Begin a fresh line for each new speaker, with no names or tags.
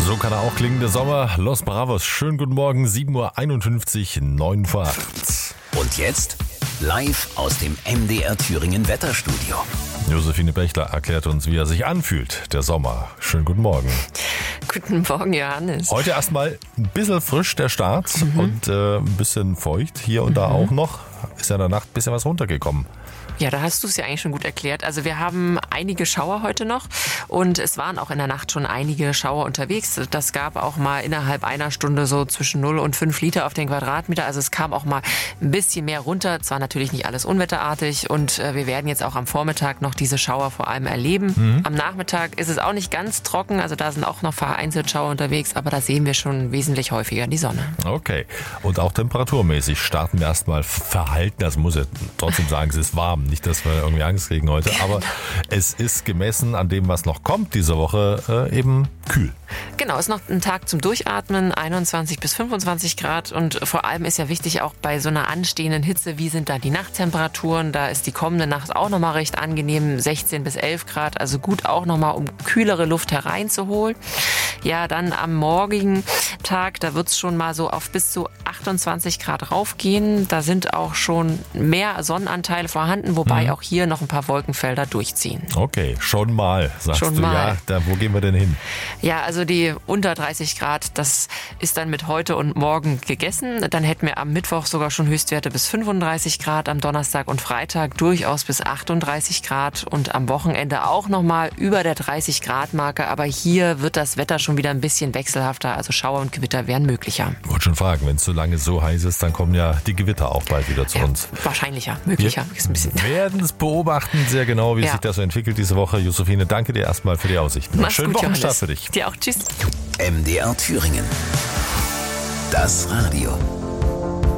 So kann er auch klingen, der Sommer. Los Bravos, schönen guten Morgen, 7.51 Uhr, 9 vor 8.
Und jetzt live aus dem MDR Thüringen Wetterstudio.
Josephine Bechler erklärt uns, wie er sich anfühlt, der Sommer. Schönen guten Morgen.
Guten Morgen, Johannes.
Heute erstmal ein bisschen frisch der Start und ein bisschen feucht hier und da auch noch. Ist ja in der Nacht ein bisschen was runtergekommen.
Ja, da hast du es ja eigentlich schon gut erklärt. Also wir haben einige Schauer heute noch und es waren auch in der Nacht schon einige Schauer unterwegs. Das gab auch mal innerhalb einer Stunde so zwischen 0 und 5 Liter auf den Quadratmeter. Also es kam auch mal ein bisschen mehr runter. Zwar natürlich nicht alles unwetterartig und wir werden jetzt auch am Vormittag noch diese Schauer vor allem erleben. Am Nachmittag ist es auch nicht ganz trocken. Also da sind auch noch vereinzelt Schauer unterwegs, aber da sehen wir schon wesentlich häufiger die Sonne.
Okay. Und auch temperaturmäßig starten wir erstmal verhalten. Das muss ja trotzdem sagen, es ist warm. Nicht, dass wir irgendwie Angst kriegen heute, aber es ist gemessen an dem, was noch kommt diese Woche, eben kühl.
Genau, ist noch ein Tag zum Durchatmen, 21 bis 25 Grad und vor allem ist ja wichtig auch bei so einer anstehenden Hitze, wie sind da die Nachttemperaturen? Da ist die kommende Nacht auch nochmal recht angenehm, 16 bis 11 Grad, also gut auch nochmal, um kühlere Luft hereinzuholen. Ja, dann am morgigen Tag, da wird es schon mal so auf bis zu 28 Grad raufgehen. Da sind auch schon mehr Sonnenanteile vorhanden, wobei auch hier noch ein paar Wolkenfelder durchziehen.
Okay, schon mal, sagst
schon
du.
mal.
Ja, wo gehen wir denn hin?
Ja, also die unter 30 Grad, das ist dann mit heute und morgen gegessen. Dann hätten wir am Mittwoch sogar schon Höchstwerte bis 35 Grad, am Donnerstag und Freitag durchaus bis 38 Grad und am Wochenende auch nochmal über der 30 Grad Marke. Aber hier wird das Wetter schon wieder ein bisschen wechselhafter, also Schauer und Gewitter wären möglicher.
Ich wollte schon fragen, wenn es so lange so heiß ist, dann kommen ja die Gewitter auch bald wieder zu uns.
Wahrscheinlicher, möglicher.
Wir werden es beobachten, sehr genau, wie sich das so entwickelt diese Woche. Josephine, danke dir erstmal für die Aussichten.
Mach's
Schönen
gut,
Wochenstart
Johannes.
für dich.
Dir auch, tschüss.
MDR Thüringen. Das Radio.